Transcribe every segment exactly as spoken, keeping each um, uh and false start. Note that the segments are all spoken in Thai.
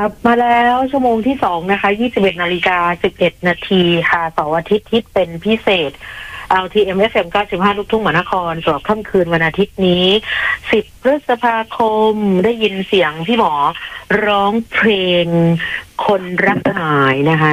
ครับมาแล้วชั่วโมงที่สองนะคะยี่สิบเอ็ดนาฬิกาสิบเอ็ดนาทีค่ะเสาร์อาทิตย์ที่เป็นพิเศษ แอล ที เอ็ม เอฟ เอ็ม เก้าสิบห้าลูกทุ่งมหานครสำหรับค่ำคืนวันอาทิตย์นี้สิบพฤษภาคมได้ยินเสียงพี่หมอร้องเพลงคนรักหายนะคะ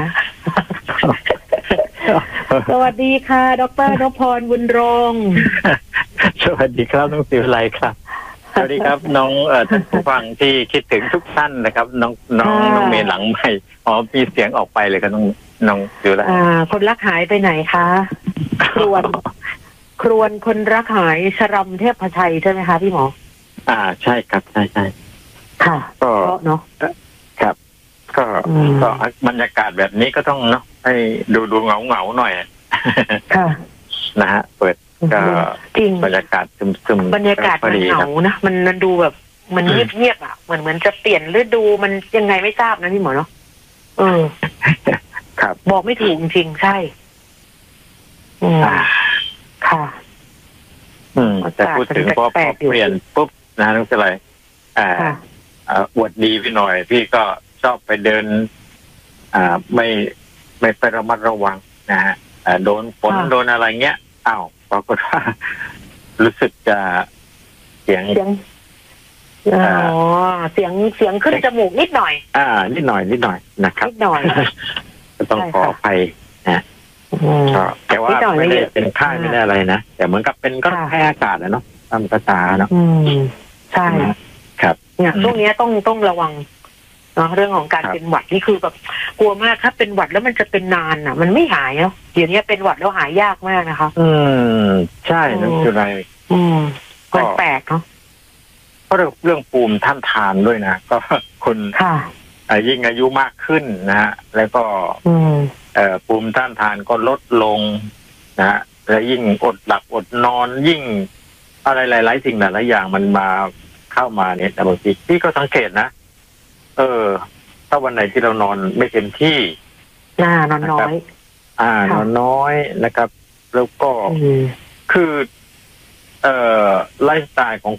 สวัสดีค่ะดร.นพพรบุญรงค์สวัสดีครับน้องศิวไลครับสวัสดีครับน้องเอ่อท่านผู้ฟังที่คิดถึงทุกท่านนะครับน้องน้องน้องเมย์หลังใหม่อ๋อมีเสียงออกไปเลยครับน้องน้องศิวไลอ่าคนรักหายไปไหนคะครวนครวนคนรักหายชรัมเทพชัยใช่ไหมคะพี่หมออ่าใช่ครับใช่ใช่ค่ะก็เนาะครับก็ก็บรรยากาศแบบนี้ก็ต้องเนาะให้ดูดูเงาเงาหน่อยค่ะนะฮะเปิดก็จริงบรรยากาศซึมๆบรรยากาศมันเหงานะมันมันดูแบบมันเงียบๆอ่ะเหมือนเหมือนจะเปลี่ยนฤดูมันยังไงไม่ทราบนะพี่หมอเนาะเออครับบอกไม่ถูกจริงๆใช่อืมค่ะอืมแต่พูดถึงพอเปลี่ยนปุ๊บนะน้องเจริญอ่าอวดดีพี่หน่อยพี่ก็ชอบไปเดินอ่าไม่ไม่ไประมัดระวังนะฮะโดนฝนโดนอะไรเงี้ยอ้าวปรากฏว่ารู้สึกจะเสียงเสียงอ๋อเสียงเสียงขึ้นจมูกนิดหน่อยอ่านิดหน่อยนิดหน่อยนะครับนิดหน่อยก็ต้องขออภัยนะแต่ว่าไม่ได้เป็นไข้ไม่ได้อะไรนะแต่เหมือนกับเป็นก็แพ้อากาศนะเนาะตามภาษาเนาะอืมใช่ครับเนี่ยช่วงนี้ต้องต้องระวังเนาะเรื่องของการเป็นหวัดนี่คือแบบกลัวมากถ้าเป็นหวัดแล้วมันจะเป็นนานอ่ะมันไม่หายเนาะเดี๋ยวนี้เป็นหวัดแล้วหายยากมากนะคะอืมใช่นั่นคืออะไรอืมก็แปลกเนาะก็เรื่องเรื่องภูมิท่านทานด้วยนะก็คนค่ะยิ่งอายุมากขึ้นนะฮะแล้วก็เอ่อภูมิต้านทานก็ลดลงนะฮะและยิ่งอดหลับอดนอนยิ่งอะไรหลายๆสิ่งหลายๆอย่างมันมาเข้ามาเนี่ยแต่บางทีพี่ก็สังเกตนะเออถ้าวันไหนที่เรานอนไม่เต็มที่น่านอนน้อยอ่านอนน้อยนะครับแล้วก็คือเอ่อไลฟ์สไตล์ของ